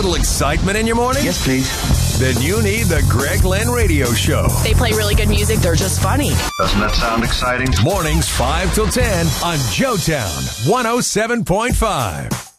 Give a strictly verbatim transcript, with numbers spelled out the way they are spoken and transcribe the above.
little excitement in your morning? Yes, please. Then you need the Greg Lynn Radio Show. They play really good music. They're just funny. Doesn't that sound exciting? Mornings five till ten on Joetown one oh seven point five.